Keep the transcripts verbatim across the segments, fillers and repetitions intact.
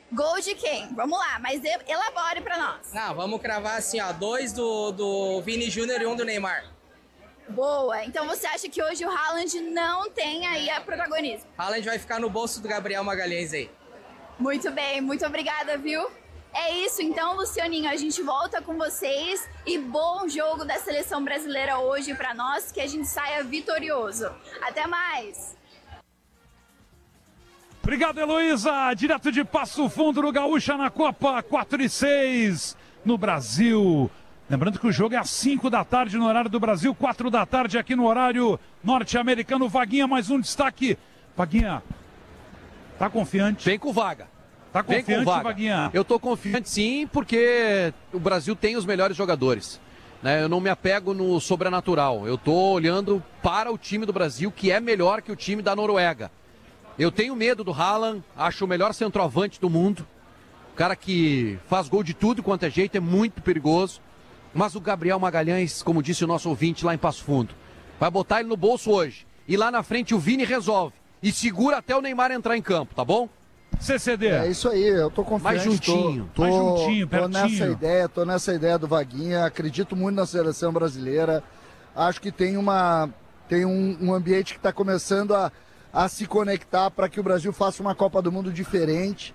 Gol de quem? Vamos lá, mas elabore pra nós. Ah, vamos cravar assim, ó, dois do, do Vini Júnior e um do Neymar. Boa, então você acha que hoje o Haaland não tem aí a protagonismo? Haaland vai ficar no bolso do Gabriel Magalhães aí. Muito bem, muito obrigada, viu? É isso então, Lucianinho, a gente volta com vocês e bom jogo da seleção brasileira hoje pra nós, que a gente saia vitorioso. Até mais! Obrigado, Heloísa, direto de Passo Fundo no Gaúcha na Copa, quatro e seis no Brasil. Lembrando que o jogo é às cinco da tarde no horário do Brasil, quatro da tarde aqui no horário norte-americano. Vaguinha, mais um destaque. Vaguinha, tá confiante? Vem com vaga. Tá Vem confiante, com vaga. Vaguinha? Eu tô confiante sim, porque o Brasil tem os melhores jogadores. Né? Eu não me apego no sobrenatural. Eu tô olhando para o time do Brasil, que é melhor que o time da Noruega. Eu tenho medo do Haaland, acho o melhor centroavante do mundo. O cara que faz gol de tudo quanto é jeito, é muito perigoso. Mas o Gabriel Magalhães, como disse o nosso ouvinte lá em Passo Fundo, vai botar ele no bolso hoje. E lá na frente o Vini resolve. E segura até o Neymar entrar em campo, tá bom? C C D. É isso aí, eu tô confiante. Mais juntinho. Tô, Mais juntinho, tô nessa pertinho. ideia, tô nessa ideia do Vaguinha, acredito muito na seleção brasileira. Acho que tem uma tem um, um ambiente que está começando a, a se conectar para que o Brasil faça uma Copa do Mundo diferente.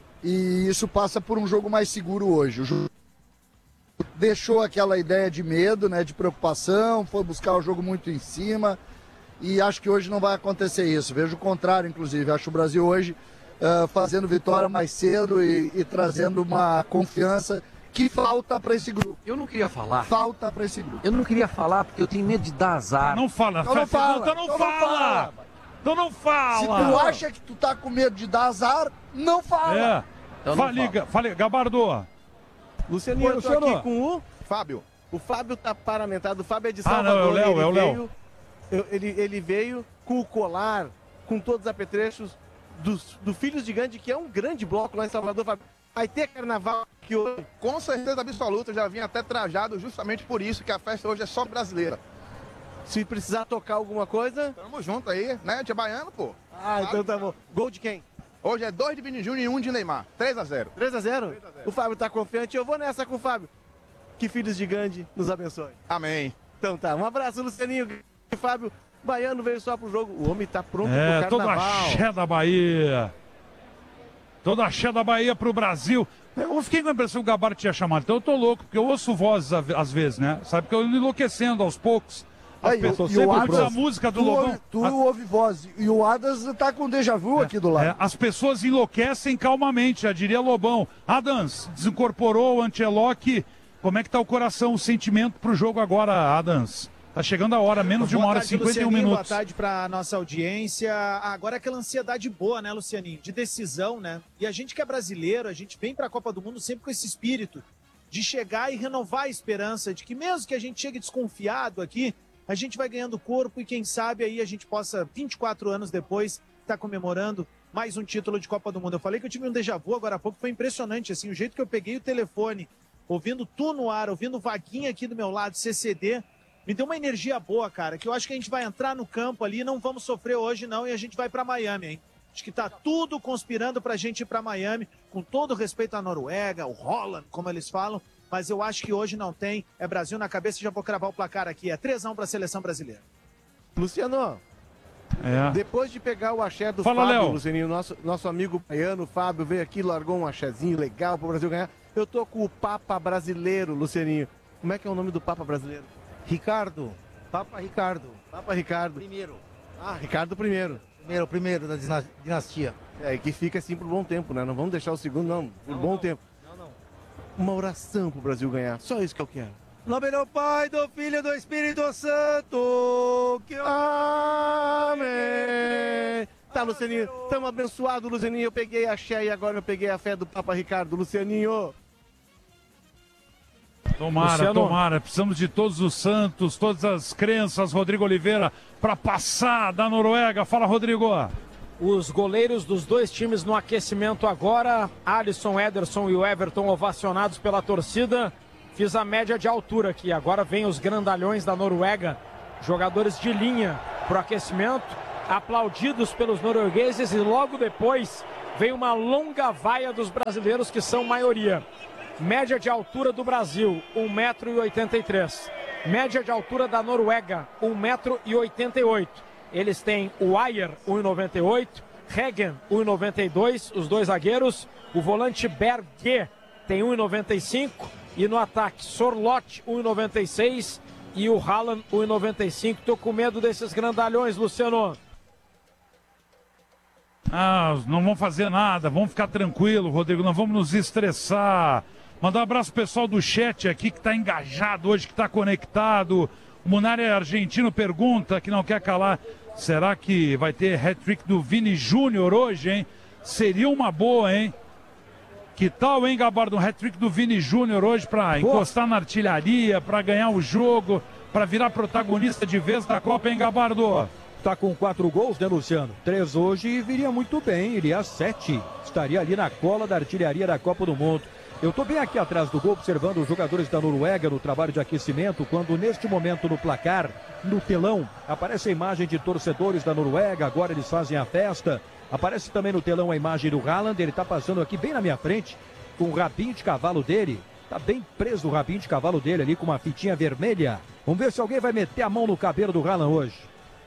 E isso passa por um jogo mais seguro hoje. O jogo deixou aquela ideia de medo, né, de preocupação, foi buscar o jogo muito em cima. E acho que hoje não vai acontecer isso. Vejo o contrário, inclusive. Acho o Brasil hoje Uh, fazendo vitória mais cedo e, e trazendo uma confiança que falta para esse grupo. Eu não queria falar. Falta para esse grupo. Eu não queria falar porque eu tenho medo de dar azar. Não fala, Então não fala. Então não Então não fala. fala. Então não Se fala. tu acha que tu tá com medo de dar azar, não fala. É. Então não Fale, fala. fale, Gabardo. Lucianinho, eu tô Luciano. aqui com o Fábio. O Fábio tá paramentado. O Fábio é de Ah, não, Salvador. é o Léo, ele é o Léo. veio- eu- Ele, ele veio com o colar, com todos os apetrechos dos, do Filhos de Gandhi, que é um grande bloco lá em Salvador. Fábio. Vai ter carnaval que hoje. Com certeza absoluta, eu já vim até trajado justamente por isso, que a festa hoje é só brasileira. Se precisar tocar alguma coisa. Tamo junto aí, né? De baiano, pô. Ah, então tá bom. Gol de quem? Hoje é dois de Vini Júnior e um de Neymar. três a zero. três a zero? O Fábio tá confiante. Eu vou nessa com o Fábio. Que Filhos de Gandhi nos abençoe. Amém. Então tá, um abraço, Lucianinho. Fábio, baiano veio só pro jogo. O homem tá pronto É, pro toda carnaval. a axé da Bahia. Toda a axé da Bahia pro Brasil. Eu fiquei com a impressão que o Gabardo tinha chamado. Então eu tô louco, porque eu ouço vozes a- às vezes, né? Sabe que eu ando enlouquecendo aos poucos. As Aí, pessoas e o sempre Adams, a música do tu, Lobão. ouve, tu A- ouve voz. E o Adams tá com déjà vu aqui do lado. É, as pessoas enlouquecem calmamente, já diria Lobão. Adams, desincorporou o Ancelotti. Como é que tá o coração, o sentimento pro jogo agora, Adams? Tá chegando a hora, menos de uma hora e cinquenta e um Lucianinho, minutos. Boa tarde para nossa audiência. Agora é aquela ansiedade boa, né, Lucianinho? De decisão, né? E a gente que é brasileiro, a gente vem para a Copa do Mundo sempre com esse espírito de chegar e renovar a esperança de que mesmo que a gente chegue desconfiado aqui, a gente vai ganhando corpo e quem sabe aí a gente possa, vinte e quatro anos depois, estar comemorando mais um título de Copa do Mundo. Eu falei que eu tive um déjà vu agora há pouco, foi impressionante, assim, o jeito que eu peguei o telefone, ouvindo tu no ar, ouvindo Vaguinha aqui do meu lado, C C D, me deu uma energia boa, cara, que eu acho que a gente vai entrar no campo ali, não vamos sofrer hoje não, e a gente vai para Miami, hein? Acho que tá tudo conspirando pra gente ir para Miami, com todo respeito à Noruega, o Holland, como eles falam, mas eu acho que hoje não tem, é Brasil na cabeça, já vou cravar o placar aqui, é três a um para a seleção brasileira. Luciano, É. depois de pegar o axé do Fala, Fábio, Léo. Lucianinho, nosso, nosso amigo baiano, Fábio, veio aqui, largou um axézinho legal pro Brasil ganhar. Eu tô com o Papa brasileiro, Lucianinho. Como é que é o nome do Papa brasileiro? Ricardo, Papa Ricardo, Papa Ricardo. primeiro, Ah, Ricardo primeiro. primeiro, primeiro da dina- dinastia. É, e que fica assim por bom tempo, né? Não vamos deixar o segundo, não, por bom tempo. Não, não. Uma oração pro Brasil ganhar. Só isso que eu quero. Em nome do Pai, do Filho e do Espírito Santo. Que eu... Amém! Tá, Lucianinho, tamo abençoado, Lucianinho. Eu peguei a axé e agora eu peguei a fé do Papa Ricardo. Lucianinho, Tomara, Luciano. tomara. Precisamos de todos os santos, todas as crenças, Rodrigo Oliveira, para passar da Noruega. Fala, Rodrigo. Os goleiros dos dois times no aquecimento agora, Alisson, Ederson e o Everton ovacionados pela torcida. Fiz a média de altura aqui. Agora vem os grandalhões da Noruega, jogadores de linha pro aquecimento, aplaudidos pelos noruegueses e logo depois vem uma longa vaia dos brasileiros que são maioria. Média de altura do Brasil, um metro e oitenta e três. Média de altura da Noruega, um metro e oitenta e oito. Eles têm o Ayer, um metro e noventa e oito. Hegen, um metro e noventa e dois, os dois zagueiros. O volante Berge tem um metro e noventa e cinco. E no ataque, Sorloth, um metro e noventa e seis. E o Haaland, um metro e noventa e cinco. Tô com medo desses grandalhões, Luciano. Ah, não vão fazer nada, vamos ficar tranquilo, Rodrigo, não vamos nos estressar. Mandar um abraço pro pessoal do chat aqui que tá engajado hoje, que tá conectado. O Munari Argentino pergunta, que não quer calar, será que vai ter hat-trick do Vini Júnior hoje, hein? Seria uma boa, hein? Que tal, hein, Gabardo? Um hat-trick do Vini Júnior hoje pra encostar na artilharia, pra ganhar o jogo, pra virar protagonista de vez da Copa, hein, Gabardo? Tá com quatro gols, né, Luciano? Três hoje e viria muito bem, iria a sete. Estaria ali na cola da artilharia da Copa do Mundo. Eu tô bem aqui atrás do gol, observando os jogadores da Noruega no trabalho de aquecimento, quando neste momento no placar, no telão, aparece a imagem de torcedores da Noruega, agora eles fazem a festa. Aparece também no telão a imagem do Haaland, ele tá passando aqui bem na minha frente, com o rabinho de cavalo dele. Tá bem preso o rabinho de cavalo dele ali, com uma fitinha vermelha. Vamos ver se alguém vai meter a mão no cabelo do Haaland hoje.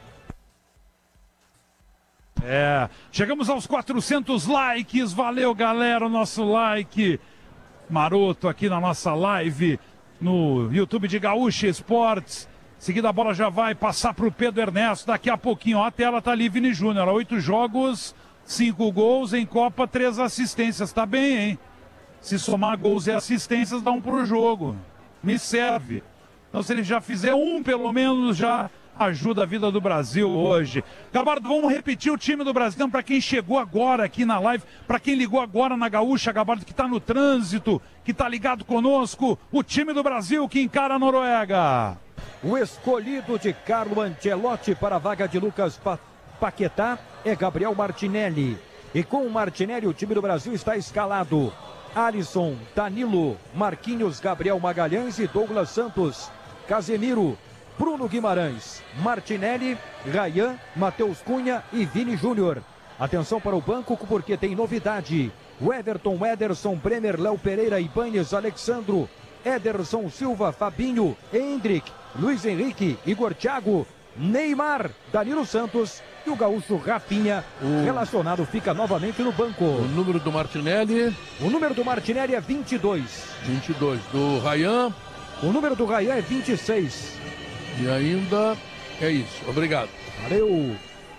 É, chegamos aos quatrocentos likes, valeu galera, o nosso like maroto aqui na nossa live no YouTube de Gaúcha Esportes. Em seguida a bola já vai passar para o Pedro Ernesto, daqui a pouquinho, ó, a tela tá ali, Vini Júnior, oito jogos, cinco gols, em Copa, três assistências, tá bem, hein? Se somar gols e assistências, dá um pro jogo, me serve. Então se ele já fizer um, pelo menos, já ajuda a vida do Brasil hoje. Gabardo, vamos repetir o time do Brasil, então, para quem chegou agora aqui na live, para quem ligou agora na Gaúcha, Gabardo, que está no trânsito, que está ligado conosco, o time do Brasil que encara a Noruega. O escolhido de Carlo Ancelotti para a vaga de Lucas pa Paquetá é Gabriel Martinelli. E com o Martinelli, o time do Brasil está escalado: Alisson, Danilo, Marquinhos, Gabriel Magalhães e Douglas Santos, Casemiro, Bruno Guimarães, Martinelli, Ryan, Matheus Cunha e Vini Júnior. Atenção para o banco, porque tem novidade: o Everton, Ederson, Bremer, Léo Pereira, Ibanes, Alexandro, Ederson Silva, Fabinho, Hendrick, Luiz Henrique, Igor Thiago, Neymar, Danilo Santos e o gaúcho Rafinha. O relacionado fica novamente no banco. O número do Martinelli? O número do Martinelli é vinte e dois. vinte e dois. Do Ryan? O número do Ryan é vinte e seis. E ainda é isso. Obrigado. Valeu.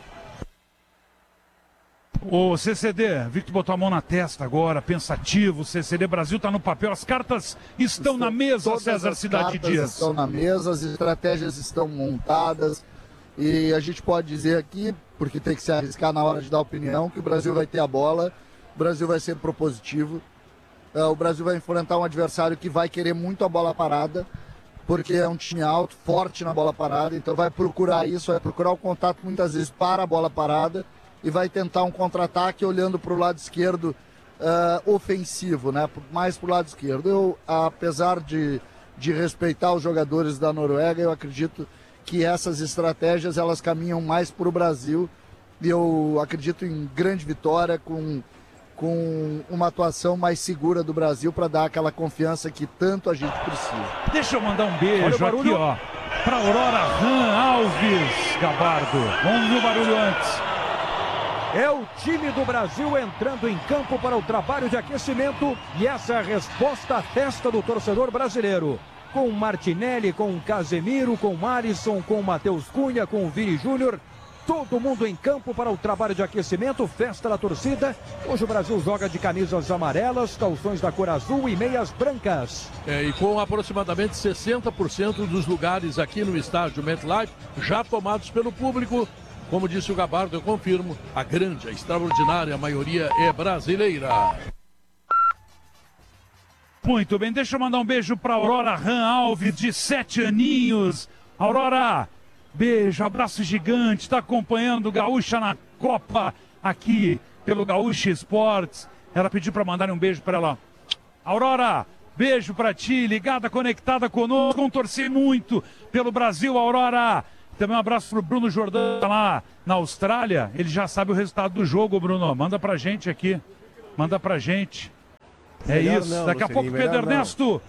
O C C D, Victor botou a mão na testa agora, pensativo. O C C D Brasil está no papel, as cartas estão, estão na mesa, César Cidade Dias. Estão na mesa, as estratégias estão montadas. E a gente pode dizer aqui, porque tem que se arriscar na hora de dar opinião, que o Brasil vai ter a bola, o Brasil vai ser propositivo. O Brasil vai enfrentar um adversário que vai querer muito a bola parada, porque é um time alto, forte na bola parada, então vai procurar isso, vai procurar o contato muitas vezes para a bola parada e vai tentar um contra-ataque olhando para o lado esquerdo uh, ofensivo, né? Mais para o lado esquerdo. Eu, apesar de, de respeitar os jogadores da Noruega, eu acredito que essas estratégias elas caminham mais para o Brasil e eu acredito em grande vitória com, com uma atuação mais segura do Brasil para dar aquela confiança que tanto a gente precisa. Deixa eu mandar um beijo aqui, ó, para Aurora Han Alves, Gabardo. Vamos ver o barulho antes. É o time do Brasil entrando em campo para o trabalho de aquecimento e essa é a resposta à festa do torcedor brasileiro. Com Martinelli, com Casemiro, com Alisson, com Matheus Cunha, com Vini Júnior. Todo mundo em campo para o trabalho de aquecimento, festa da torcida. Hoje o Brasil joga de camisas amarelas, calções da cor azul e meias brancas. É, e com aproximadamente sessenta por cento dos lugares aqui no estádio MetLife já tomados pelo público. Como disse o Gabardo, eu confirmo, a grande, a extraordinária maioria é brasileira. Muito bem, deixa eu mandar um beijo para Aurora Han Alves, de sete aninhos. Aurora, beijo, abraço gigante, está acompanhando o Gaúcha na Copa aqui pelo Gaúcha Esportes. Ela pediu para mandar um beijo para ela. Aurora, beijo para ti, ligada, conectada conosco, vamos torcer muito pelo Brasil, Aurora. Também um abraço pro Bruno Jordão lá na Austrália. Ele já sabe o resultado do jogo, Bruno. Manda pra gente aqui. Manda pra gente. É Melhor isso. não, Daqui a Lucianinho, pouco, Pedro melhor Ernesto.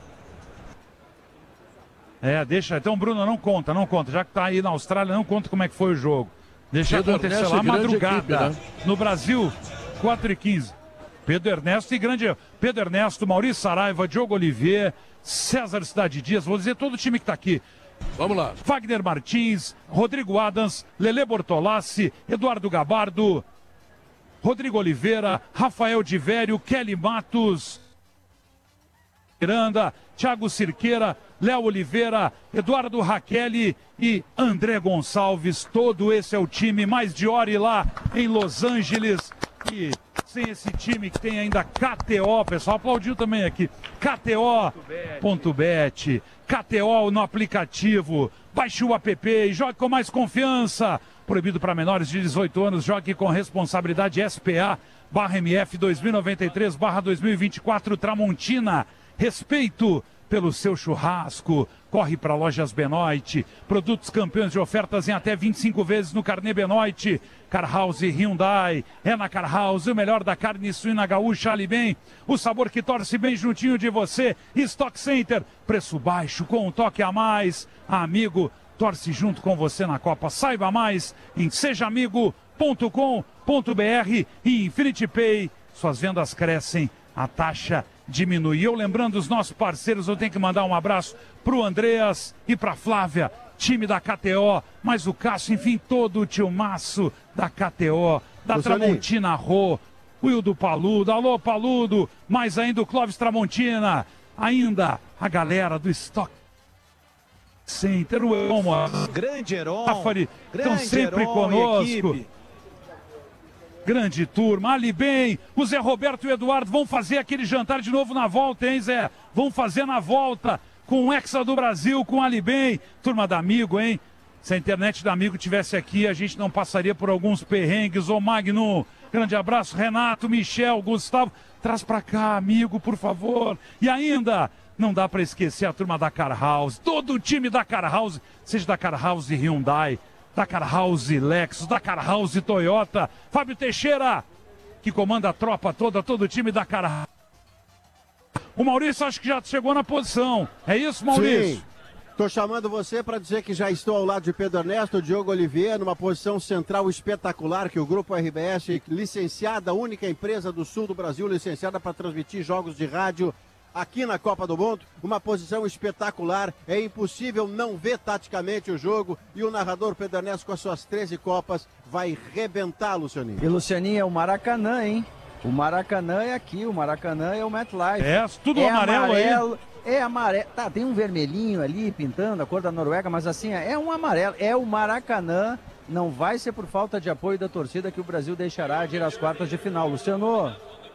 É, deixa. Então, Bruno, não conta, não conta. Já que tá aí na Austrália, não conta como é que foi o jogo. Deixa Pedro acontecer Ernesto lá e grande madrugada. equipe, né? No Brasil, quatro e quinze. Pedro Ernesto e grande. Pedro Ernesto, Maurício Saraiva, Diogo Olivier, César Cidade Dias. Vou dizer todo o time que tá aqui. Vamos lá. Wagner Martins, Rodrigo Adams, Lele Bortolassi, Eduardo Gabardo, Rodrigo Oliveira, Rafael Divério, Kelly Matos, Miranda, Thiago Cirqueira, Léo Oliveira, Eduardo Raquel e André Gonçalves. Todo esse é o time, mais de hora lá em Los Angeles. E sem esse time que tem ainda K T O, pessoal aplaudiu também aqui, K T O ponto bet, K T O no aplicativo, baixe o app e jogue com mais confiança. Proibido para menores de dezoito anos, jogue com responsabilidade. S P A barra M F dois mil e noventa e três barra dois mil e vinte e quatro Tramontina. Respeito pelo seu churrasco. Corre para Lojas Benoit. Produtos campeões de ofertas em até vinte e cinco vezes no Carnê Benoit. Car House Hyundai. É na Car House o melhor da carne suína gaúcha. Ali bem, o sabor que torce bem juntinho de você. Stock Center, preço baixo com um toque a mais. Amigo, torce junto com você na Copa. Saiba mais em seja amigo ponto com ponto br e Infinity Pay. Suas vendas crescem, a taxa diminui. Eu lembrando os nossos parceiros, eu tenho que mandar um abraço pro Andreas e pra Flávia, time da K T O, mas o Cássio, enfim, todo o timaço da K T O, da Lucianinho. Tramontina Rô, o Wildo Paludo, alô Paludo, mais ainda o Clóvis Tramontina, ainda a galera do Stock Center, o Elmo, Grande Heron. Rafari, estão Grande sempre Heron e conosco. equipe. Grande turma, ali bem, o Zé Roberto e o Eduardo vão fazer aquele jantar de novo na volta, hein, Zé? Vão fazer na volta com o Hexa do Brasil, com Ali bem, turma da Amigo, hein? Se a internet da Amigo tivesse aqui, a gente não passaria por alguns perrengues. Ô Magno, grande abraço, Renato, Michel, Gustavo, traz pra cá, amigo, por favor. E ainda, não dá pra esquecer a turma da Car House, todo o time da Car House, seja da Car House Hyundai, da Car House Lexus, da Car House Toyota, Fábio Teixeira, que comanda a tropa toda, todo o time da Car House. O Maurício acho que já chegou na posição, é isso, Maurício? Sim. Estou chamando você para dizer que já estou ao lado de Pedro Ernesto, Diogo Oliveira, numa posição central espetacular que o Grupo R B S, licenciada, única empresa do sul do Brasil, licenciada para transmitir jogos de rádio aqui na Copa do Mundo, uma posição espetacular, é impossível não ver taticamente o jogo e o narrador Pedro Ernesto com as suas treze Copas vai rebentar, Lucianinho. E Lucianinho, é o Maracanã, hein? O Maracanã é aqui, o Maracanã é o MetLife. É, tudo é amarelo, amarelo aí. É amarelo, tá, tem um vermelhinho ali pintando a cor da Noruega, mas assim, é um amarelo, é o Maracanã, não vai ser por falta de apoio da torcida que o Brasil deixará de ir às quartas de final, Luciano.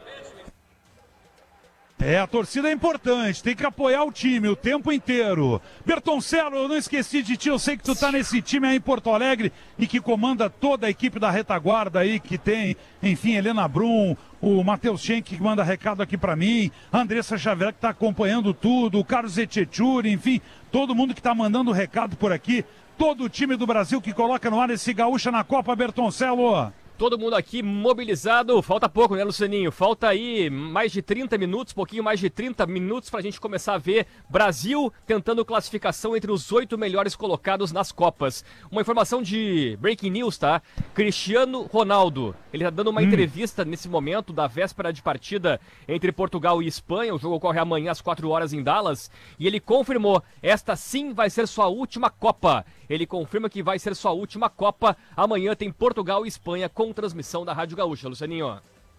É, a torcida é importante, tem que apoiar o time o tempo inteiro. Bertoncelo, eu não esqueci de ti, eu sei que tu tá nesse time aí em Porto Alegre e que comanda toda a equipe da retaguarda aí, que tem, enfim, Helena Brum, o Matheus Schenck que manda recado aqui pra mim, a Andressa Xavier que tá acompanhando tudo, o Carlos Etchechuri, enfim, todo mundo que tá mandando recado por aqui, todo o time do Brasil que coloca no ar esse Gaúcha na Copa, Bertoncelo. Todo mundo aqui mobilizado, falta pouco, né, Lucianinho? Falta aí mais de trinta minutos, pouquinho mais de trinta minutos pra gente começar a ver Brasil tentando classificação entre os oito melhores colocados nas Copas. Uma informação de breaking news, tá? Cristiano Ronaldo, ele tá dando uma hum. entrevista nesse momento da véspera de partida entre Portugal e Espanha, o jogo ocorre amanhã às quatro horas em Dallas, e ele confirmou, esta sim vai ser sua última Copa. Ele confirma que vai ser sua última Copa. Amanhã tem Portugal e Espanha com transmissão da Rádio Gaúcha. Lucianinho.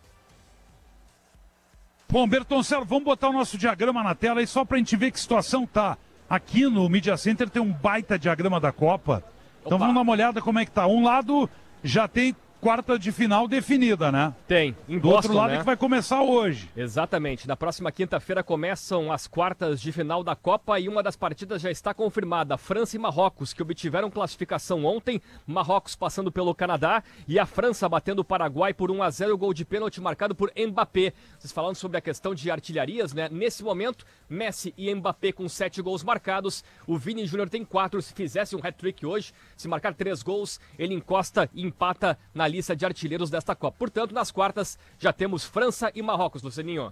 Bom, Bertoncelo, vamos botar o nosso diagrama na tela aí só pra gente ver que situação tá. Aqui no Media Center tem um baita diagrama da Copa. Então Opa. Vamos dar uma olhada como é que tá. Um lado já tem quartas de final definida, né? Tem, em Do Boston, outro lado né? é que vai começar hoje. Exatamente. Na próxima quinta-feira começam as quartas de final da Copa e uma das partidas já está confirmada. França e Marrocos, que obtiveram classificação ontem. Marrocos passando pelo Canadá e a França batendo o Paraguai por um a zero, gol de pênalti marcado por Mbappé. Vocês falando sobre a questão de artilharias, né? Nesse momento, Messi e Mbappé com sete gols marcados. O Vini Júnior tem quatro. Se fizesse um hat-trick hoje, se marcar três gols, ele encosta e empata na lista de artilheiros desta Copa. Portanto, nas quartas já temos França e Marrocos, Lucianinho.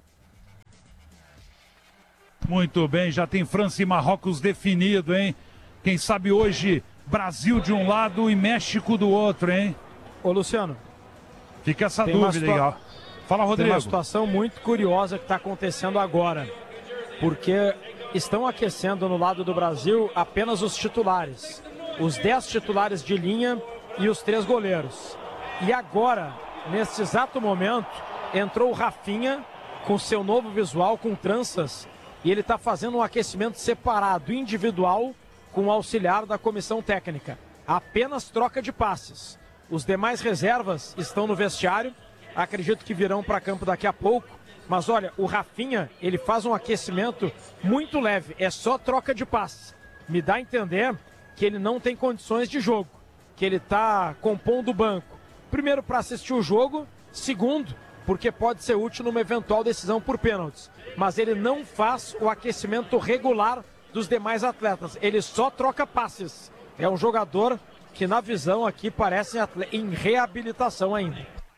Muito bem, já tem França e Marrocos definido, hein? Quem sabe hoje Brasil de um lado e México do outro, hein? Ô, Luciano. Fica essa Tem uma dúvida situa- aí, ó. Fala, Rodrigo. Tem uma situação muito curiosa que está acontecendo agora, porque estão aquecendo no lado do Brasil apenas os titulares, os dez titulares de linha e os três goleiros. E agora, nesse exato momento, entrou o Rafinha com seu novo visual, com tranças, e ele está fazendo um aquecimento separado, individual, com o auxiliar da comissão técnica. Apenas troca de passes. Os demais reservas estão no vestiário, acredito que virão para campo daqui a pouco. Mas olha, o Rafinha, ele faz um aquecimento muito leve, é só troca de passes. Me dá a entender que ele não tem condições de jogo, que ele está compondo o banco. Primeiro, para assistir o jogo. Segundo, porque pode ser útil numa eventual decisão por pênaltis. Mas ele não faz o aquecimento regular dos demais atletas. Ele só troca passes. É um jogador que, na visão aqui, parece em reabilitação ainda.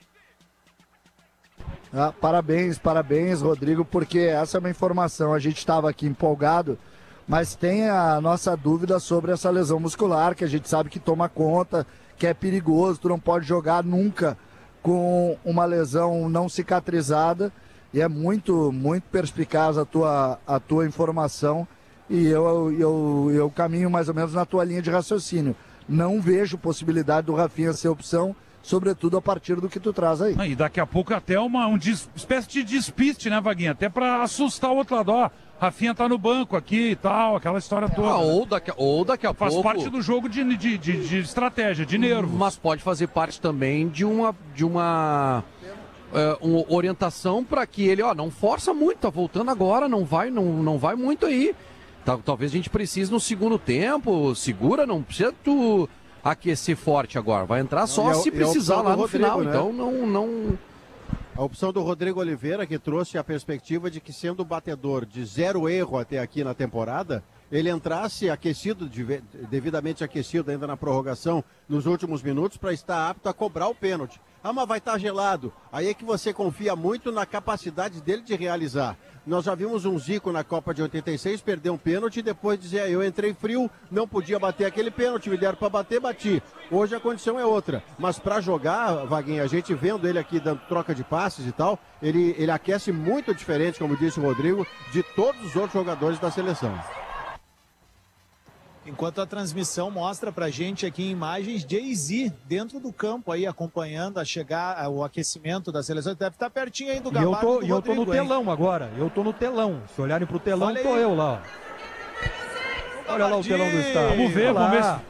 Ah, parabéns, parabéns, Rodrigo, porque essa é uma informação. A gente estava aqui empolgado, mas tem a nossa dúvida sobre essa lesão muscular, que a gente sabe que toma conta, que é perigoso, tu não pode jogar nunca com uma lesão não cicatrizada, e é muito, muito perspicaz a tua, a tua informação, e eu, eu, eu caminho mais ou menos na tua linha de raciocínio. Não vejo possibilidade do Rafinha ser opção, sobretudo a partir do que tu traz aí. Ah, e daqui a pouco até uma um des- espécie de despiste, né, Vaguinha? Até pra assustar o outro lado, ó. Rafinha tá no banco aqui e tal, aquela história toda. Ah, ou, daqui, ou daqui a Faz pouco... parte do jogo de, de, de, de estratégia, de nervo. Mas pode fazer parte também de uma, de uma, é, uma orientação para que ele, ó, não força muito, tá voltando agora, não vai, não, não vai muito aí. Tal- Talvez a gente precise no segundo tempo, segura, não precisa tu aquecer forte agora, vai entrar só E a- se e a precisar opção lá do no Rodrigo, final, né? então não, não... A opção do Rodrigo Oliveira, que trouxe a perspectiva de que, sendo o batedor de zero erro até aqui na temporada, ele entrasse aquecido, deve- devidamente aquecido ainda na prorrogação, nos últimos minutos, para estar apto a cobrar o pênalti. Ah, mas vai estar gelado. Aí é que você confia muito na capacidade dele de realizar. Nós já vimos um Zico na Copa de oitenta e seis perder um pênalti e depois dizer, ah, eu entrei frio, não podia bater aquele pênalti, me deram para bater, bati. Hoje a condição é outra. Mas para jogar, Vaguinho, a gente vendo ele aqui dando troca de passes e tal, ele, ele aquece muito diferente, como disse o Rodrigo, de todos os outros jogadores da seleção. Enquanto a transmissão mostra pra gente aqui em imagens, Jay-Z dentro do campo aí, acompanhando a chegar, o aquecimento da seleção. Deve estar pertinho aí do E eu gabarito tô, do e eu tô no Rodrigo, hein? telão agora. Eu tô no telão. Se olharem pro telão, Olha tô aí. eu lá. ó. Olha lá o telão do estádio. Vamos ver, Olha lá. vamos ver se...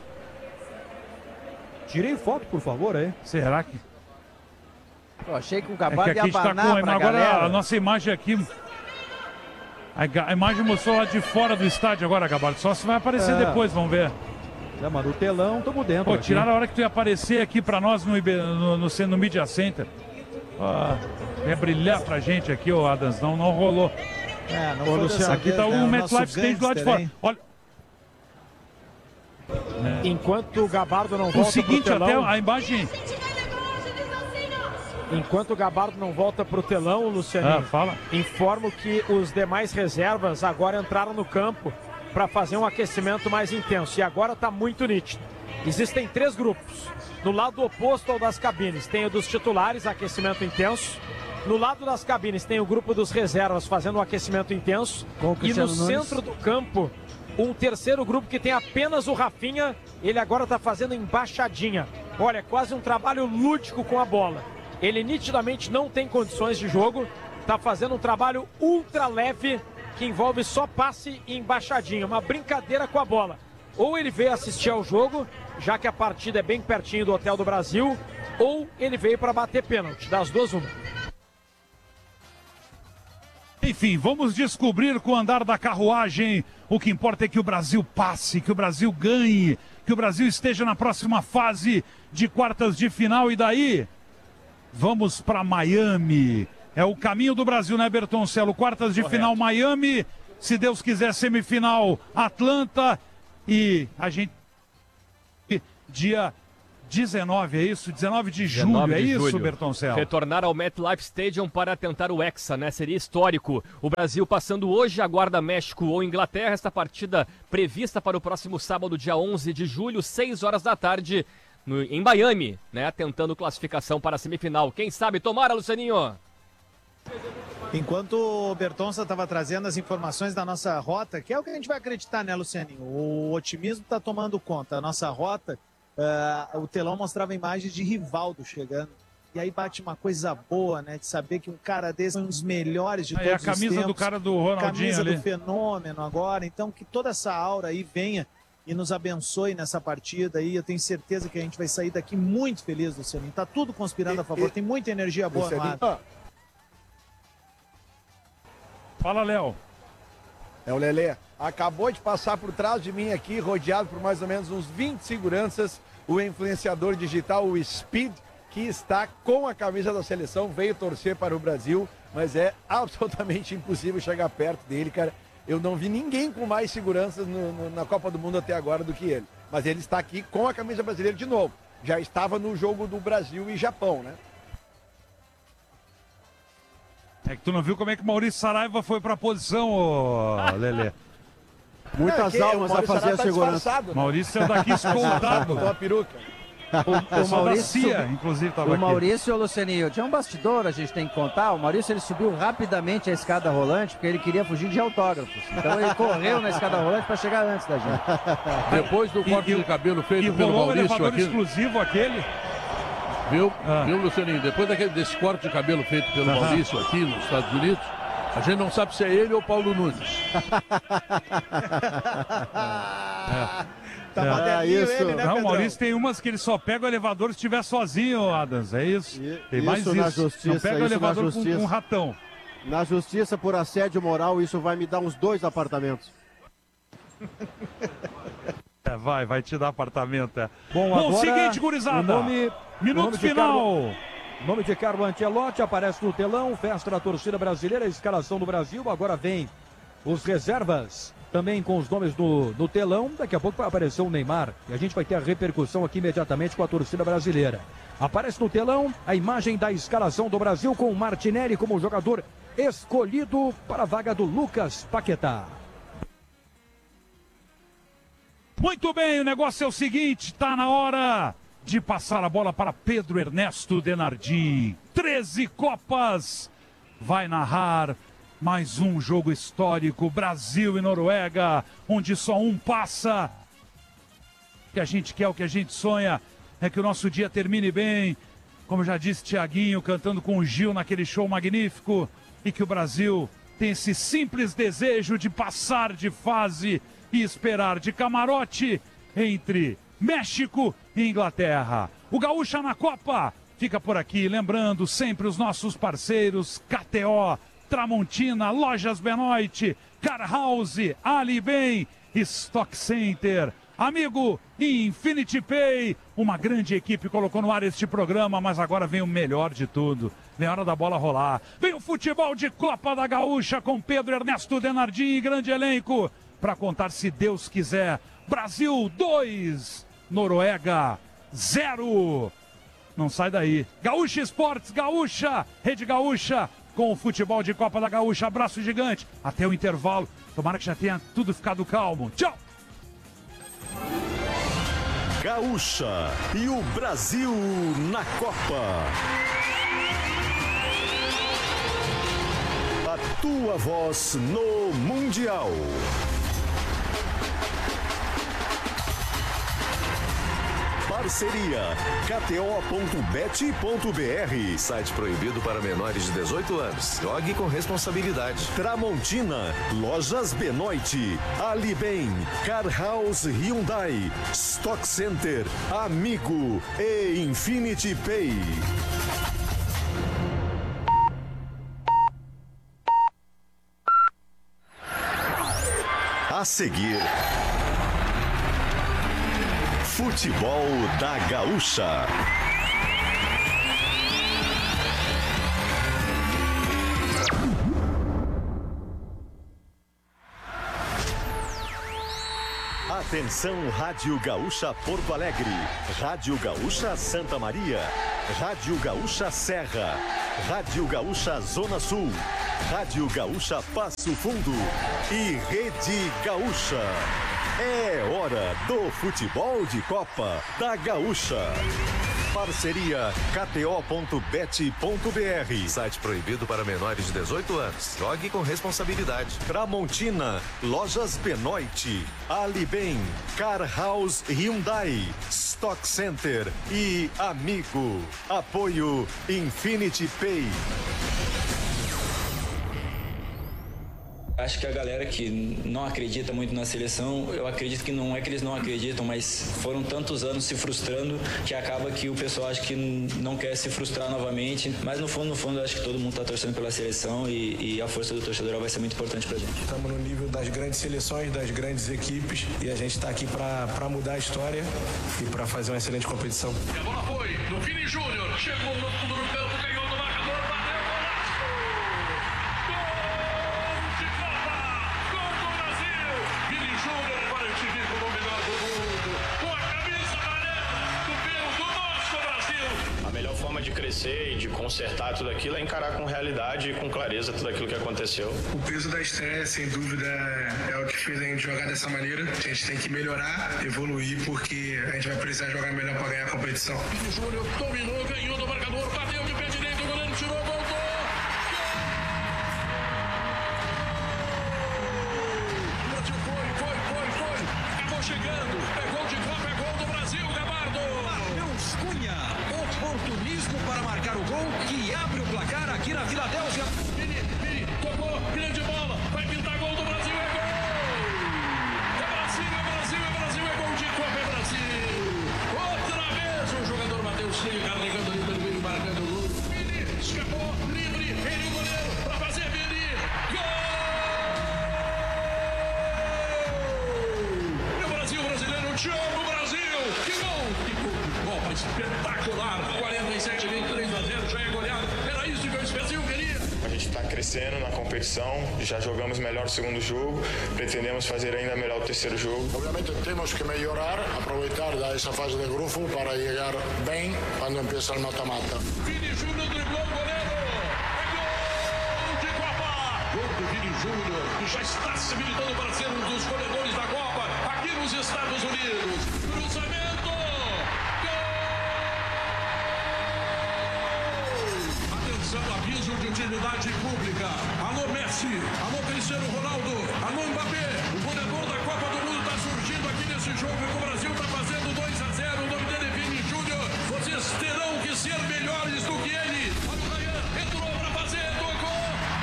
Tirei foto, por favor, aí. Será que... Eu achei que o É Gabardo que aqui ia está abanar com... pra Agora galera. a nossa imagem aqui... A, ga- a imagem mostrou lá de fora do estádio agora, Gabardo. Só se vai aparecer É. depois, vamos ver. Já, mano, o telão, tamo dentro. Pô, aqui. tiraram a hora que tu ia aparecer aqui pra nós no, I B no, no, no Media Center. Ó, ia brilhar pra gente aqui, ô Adams. Não, não rolou. É, não Ô, foi Luciano, dessa aqui vez, tá né? o O MetLife nosso Stage lá de gangster, fora. hein? Olha, Enquanto o Gabardo não o volta seguinte, pro até telão... a imagem... Enquanto o Gabardo não volta pro telão, Lucianinho, Ah, fala. informo que os demais reservas agora entraram no campo para fazer um aquecimento mais intenso. E agora está muito nítido. Existem três grupos. No lado oposto ao das cabines, tem o dos titulares, aquecimento intenso. No lado das cabines tem o grupo dos reservas fazendo um aquecimento intenso. Com o E no Cristiano Nunes. centro do campo, um terceiro grupo que tem apenas o Rafinha. Ele agora está fazendo embaixadinha. Olha, quase um trabalho lúdico com a bola. Ele nitidamente não tem condições de jogo. Está fazendo um trabalho ultra leve que envolve só passe e embaixadinha. Uma brincadeira com a bola. Ou ele veio assistir ao jogo, já que a partida é bem pertinho do Hotel do Brasil, ou ele veio para bater pênalti. Das duas, uma. Enfim, vamos descobrir com o andar da carruagem. O que importa é que o Brasil passe, que o Brasil ganhe, que o Brasil esteja na próxima fase de quartas de final. E daí, vamos para Miami. É o caminho do Brasil, né, Bertoncelo? Quartas de Correto. final, Miami. Se Deus quiser, semifinal, Atlanta. E a gente... Dia dezenove, é isso? dezenove de julho, dezenove é de isso, julho. Bertoncelo? Retornar ao MetLife Stadium para tentar o Hexa, né? Seria histórico. O Brasil passando hoje, aguarda México ou Inglaterra. Esta partida prevista para o próximo sábado, dia onze de julho, seis horas da tarde, no, em Miami, né? Tentando classificação para a semifinal. Quem sabe? Tomara, Lucianinho! Enquanto o Bertonça estava trazendo as informações da nossa rota, que é o que a gente vai acreditar, né, Lucianinho? O otimismo está tomando conta. A nossa rota, uh, o telão mostrava imagens de Rivaldo chegando. E aí bate uma coisa boa, né? De saber que um cara desse é um dos melhores de Aí todos a camisa os tempos. do cara do Ronaldinho camisa ali. do fenômeno agora. Então que toda essa aura aí venha e nos abençoe nessa partida aí. Eu tenho certeza que a gente vai sair daqui muito feliz, Lucianinho. Tá tudo conspirando a favor. Tem muita energia boa no ar. Fala, Léo. É o Lelê. Acabou de passar por trás de mim aqui, rodeado por mais ou menos uns vinte seguranças, o influenciador digital, o Speed, que está com a camisa da seleção, veio torcer para o Brasil, mas é absolutamente impossível chegar perto dele, cara. Eu não vi ninguém com mais seguranças no, no, na Copa do Mundo até agora do que ele. Mas ele está aqui com a camisa brasileira de novo. Já estava no jogo do Brasil e Japão, né? É que tu não viu como é que o Maurício Saraiva foi pra posição, ô Lelê. Muitas É, que almas o a Maurício fazer a Saraiva tá segurança. disfarçado, né? Maurício é daqui escoltado. Botou a peruca. O, o Maurício, da C I A, inclusive, tava o aqui. Maurício, Lucianinho, tinha um bastidor, a gente tem que contar. O Maurício, ele subiu rapidamente a escada rolante porque ele queria fugir de autógrafos. Então ele correu na escada rolante para chegar antes da gente. Depois do corte E- de cabelo feito E pelo rolou o Maurício elevador aqui. exclusivo aquele. Viu, Ah. viu, Lucianinho? Depois daquele, desse corte de cabelo feito pelo Aham. Maurício aqui nos Estados Unidos, a gente não sabe se é ele ou Paulo Nunes. Tá É. moderninho isso. ele, né, Não, o Pedrão? Maurício tem umas que ele só pega o elevador se estiver sozinho, Adams. É isso. E- Tem mais isso isso. na justiça, não pega o isso na elevador com, justiça. com um ratão. Na justiça por assédio moral, isso vai me dar uns dois apartamentos. É, vai, vai te dar apartamento. É. Bom, Bom, agora, seguinte, gurizada. o nome, Minuto o nome de final. Carlo, o nome de Carlo Ancelotti aparece no telão, festa da torcida brasileira, a escalação do Brasil. Agora vem os reservas, também com os nomes no, no telão. Daqui a pouco vai aparecer o Neymar e a gente vai ter a repercussão aqui imediatamente com a torcida brasileira. Aparece no telão a imagem da escalação do Brasil com o Martinelli como jogador escolhido para a vaga do Lucas Paquetá. Muito bem, o negócio é o seguinte, tá na hora de passar a bola para Pedro Ernesto Denardim. treze Copas, vai narrar mais um jogo histórico, Brasil e Noruega, onde só um passa. O que a gente quer, o que a gente sonha é que o nosso dia termine bem, como já disse Thiaguinho, cantando com o Gil naquele show magnífico, e que o Brasil tem esse simples desejo de passar de fase e esperar de camarote entre México e Inglaterra. O Gaúcha na Copa fica por aqui, lembrando sempre os nossos parceiros K T O, Tramontina, Lojas Benoit, Car House, Ali Bem, Stock Center, amigo Infinity Pay, uma grande equipe colocou no ar este programa, mas agora vem o melhor de tudo. Vem a hora da bola rolar. Vem o futebol de Copa da Gaúcha com Pedro Ernesto Denardim e grande elenco para contar, se Deus quiser. Brasil dois, Noruega zero. Não sai daí. Gaúcha Esportes, Gaúcha, Rede Gaúcha, com o futebol de Copa da Gaúcha. Abraço gigante. Até o intervalo. Tomara que já tenha tudo ficado calmo. Tchau. Gaúcha e o Brasil na Copa. A tua voz no Mundial. Parceria K T O ponto bet ponto B R. Site proibido para menores de dezoito anos. Jogue com responsabilidade. Tramontina, Lojas Benoit, Alibem, Car House Hyundai, Stock Center, Amigo e Infinity Pay. A seguir, Futebol da Gaúcha. Atenção, Rádio Gaúcha Porto Alegre, Rádio Gaúcha Santa Maria, Rádio Gaúcha Serra, Rádio Gaúcha Zona Sul, Rádio Gaúcha Passo Fundo e Rede Gaúcha. É hora do futebol de Copa da Gaúcha. Parceria K T O ponto bet ponto B R. Site proibido para menores de dezoito anos. Jogue com responsabilidade. Tramontina, Lojas Benoit, Alibem, Car House Hyundai, Stock Center e Amigo. Apoio Infinity Pay. Acho que a galera que não acredita muito na seleção, eu acredito que não é que eles não acreditam, mas foram tantos anos se frustrando que acaba que o pessoal acha que não quer se frustrar novamente. Mas no fundo, no fundo, eu acho que todo mundo está torcendo pela seleção e, e a força do torcedor vai ser muito importante pra gente. Estamos no nível das grandes seleções, das grandes equipes e a gente está aqui para mudar a história e para fazer uma excelente competição. E a bola foi do Vini Júnior, chegou no fundo do campo, ganhou do marcador, bateu, golaço! Gol de Copa! Gol do Brasil! Vini Júnior vai te vir como o melhor do mundo, com a camisa amarela do meu, do nosso Brasil! A melhor forma de crescer e de consertar tudo aquilo é encarar com realidade e com clareza tudo aquilo que aconteceu. O peso da estreia, sem dúvida, é o que fez a gente jogar dessa maneira. A gente tem que melhorar, evoluir, porque a gente vai precisar jogar melhor para ganhar a competição. Vini Júnior dominou, ganhou do marcador, bateu de pé direito, o goleiro tirou, voltou! O Brasil foi, foi, foi, foi, acabou chegando, é gol de Copa, é gol do Brasil, Gabardo! Matheus Cunha, oportunismo para marcar o gol que abre o placar aqui na Filadélfia. Vini, Vini, tocou, grande bola, vai pintar gol do Brasil, é gol! É Brasil, é Brasil, é Brasil, é gol de Copa, é Brasil! Outra vez o jogador Matheus Cunha carregando ali pelo meio, marcando o gol. Vini, escapou, livre, ele o goleiro, para fazer Vini, gol! E o Brasil brasileiro, Thiago Brasil, que gol! Que gol de Copa espetacular, quarenta e sete, vinte e três a zero, já é goleado, era isso que o Brasil queria. A gente está crescendo na competição, já jogamos melhor o segundo jogo, pretendemos fazer ainda melhor o terceiro jogo. Obviamente temos que melhorar, aproveitar essa fase de grupo para chegar bem quando empieza o mata-mata. Vini Júnior driblou o goleiro, é gol de Copa! Gol do Vini Júnior, que já está se habilitando para ser um dos goleadores da Copa aqui nos Estados Unidos. Cruzamento! Atenção, aviso de utilidade pública. Alô Messi, alô Cristiano Ronaldo, alô Mbappé. O goleador da Copa do Mundo está surgindo aqui nesse jogo que o Brasil está fazendo dois a zero. O nome dele é Vini Júnior. Vocês terão que ser melhores do que ele. Olha o Ryan, entrou para fazer, tocou.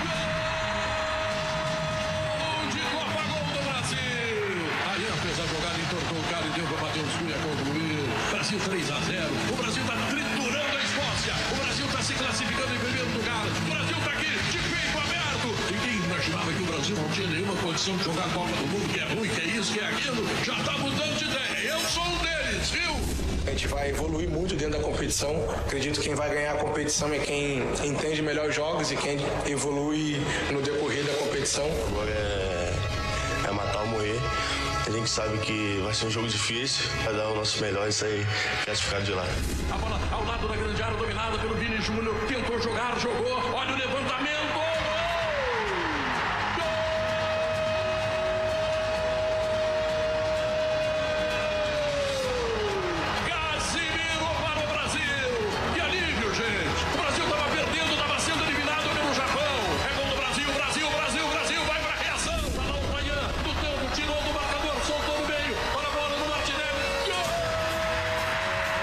Gol de Copa, gol do Brasil. Ryan fez a jogada, entortou o cara e deu para bater o Cunha concluir. Brasil três a zero. O Brasil está triturando a Escócia. O Brasil está se classificando em primeiro lugar. O Brasil está aqui de peito aberto. Ninguém imaginava que o Brasil não tinha nenhuma condição de jogar a Copa do Mundo, que é ruim, que é isso, que é aquilo. Já está mudando de ideia. Eu sou um deles, viu? A gente vai evoluir muito dentro da competição. Acredito que quem vai ganhar a competição é quem entende melhor os jogos e quem evolui no decorrer da competição. Agora é, é matar ou morrer. A gente sabe que vai ser um jogo difícil, vai dar o nosso melhor e sair classificado de lá. A bola ao lado da grande área, dominada pelo Vini Júnior. Tentou jogar, jogou. Olha o levantamento. Casimiro para o Brasil. Que alívio, gente. O Brasil estava perdendo, estava sendo eliminado pelo Japão. É gol do Brasil, Brasil, Brasil, Brasil. Vai para a reação. Tá lá o Ryan do campo, tirou do marcador, soltou no meio. Olha a bola no Martinelli. Gol!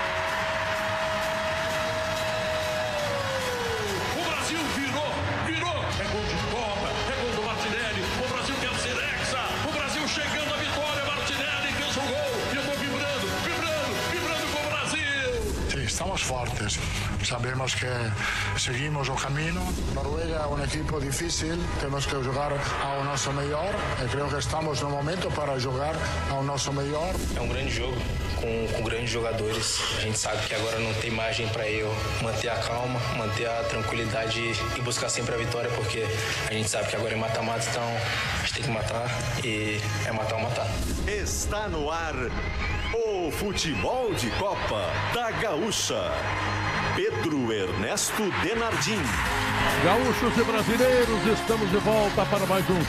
más fuertes. Sabemos que seguimos el camino. Noruega es un equipo difícil, tenemos que jugar a nuestro mejor y creo que estamos en un momento para jugar a nuestro mejor. É um grande jogo com, com grandes jogadores. A gente sabe que agora não tem margem para eu manter a calma, manter a tranquilidade e buscar sempre a vitória, porque a gente sabe que agora é mata-mata, então a gente tem que matar e é matar ou matar. Está no ar o futebol de Copa da Gaúcha. Pedro Ernesto Denardim. Gaúchos e brasileiros, estamos de volta para mais um